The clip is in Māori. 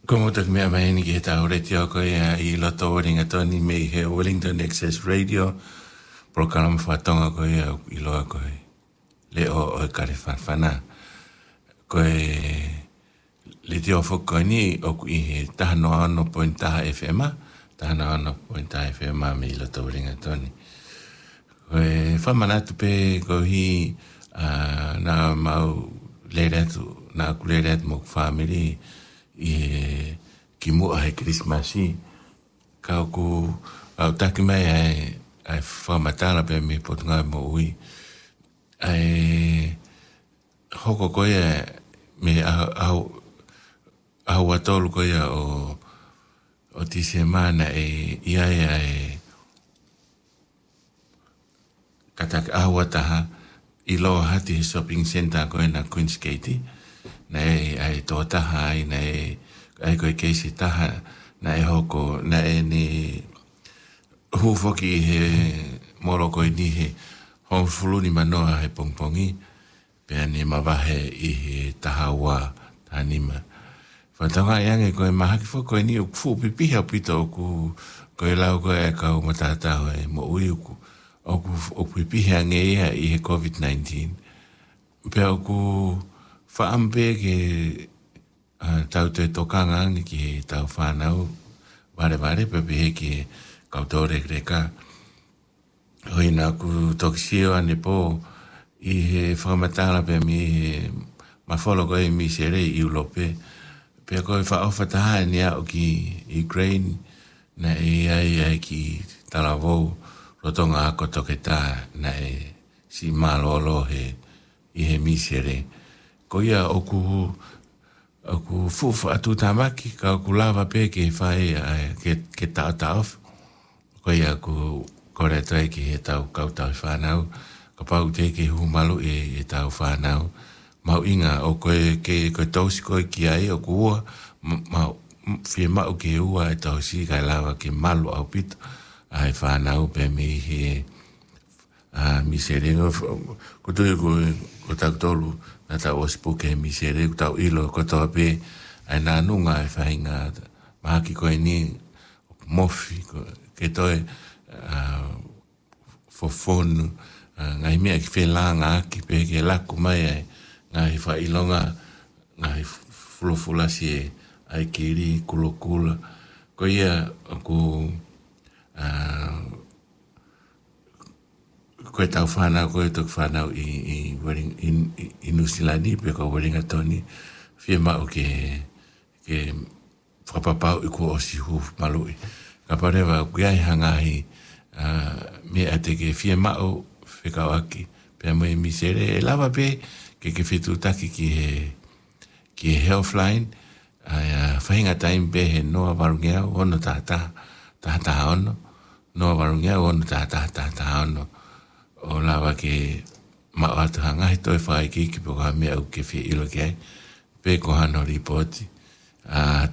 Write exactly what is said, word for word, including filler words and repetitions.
Como tak mea mai ni ke tau reti o ko ia I loto ringa toni me he Wellington Access Radio program fatonga ko ia I loa ko le o o kare fanfana ko le te o foko ni o ku I he tahano ano pointa F M tahano ano pointa F M me I loto ringa toni ko fa manatu pe ko hi na mau le retu na ku le retu mo family I ki mua he Christmasi ka ku au taki mai ai ai whamatala pe me potunga mo ui ai hoko koia me au au atolu koia o o ti semana e ia ia e katak au ataha I lo hati shopping center koia na Queenskate nei ai tō taha ai nei ai koe keisi taha nei hoko nei ni hufoki he moro koe ni he honfuluni manoa he pongpongi pea ni mawahe I he taha ua tanima whatonga iange koe mahaki fo koe ni uku pipiha pito oku koe lau koe e kau matataho e mo ui uku oku oku pipiha nge ia I he COVID nineteen pea oku whaampe ke uh, tau te tokanga ni ki tau whanau ware ware pepe he ki kautore kreka hoi nā ku tokisio ane po I he whamatala pe mi he mawholo koe mi sere I ulope pe koe whaofataha ni au ki Ukraine na e ai ai ki talavou rotonga ako toketa na e si malolo he I he mi sere ko ia oku oku fufa atu tamaki ka oku lava pe ke fai ke ke ta ta of ko ia ku kore tai ki he tau kau tau whanau ka pau te ke humalu e, e tau whanau mau inga o koe ke koe tausi koe ki ai o kua mau fie mau ke ua e tausi kai lava ke malu au pito ai whanau pe me he a mi serengo ko tu ko ko tau tolu na tau ospuke mi sere tau ilo ko tau pe ai na nunga e whainga mahaki koe ni mofi ke toi fofonu ngai mea ki whelanga aki pe ke laku mai ai ngai whailonga ngai fulofulasi e ai kiri kulokula ko ia aku koe tau whanau, koe tuk whanau I, I, I, I Nusilani, pe ko Wellingtoni, fie mau ke, ke whapapau I kua osi huf malui. Ka parewa, kuiai hangahi, uh, me ate ke fie mau, whikau aki, pe moe misere, e lava pe, ke ke whetu taki ki he, ki he Healthline, uh, whahinga taim pe he noa warungea, ono tahataha, tahataha ono, noa warungea, ono tahataha, tahataha ono, o lawa ke mao atu hanga he toi whae ki ki poka mea au ke whi ilo ke ai pe ko hano ripoti a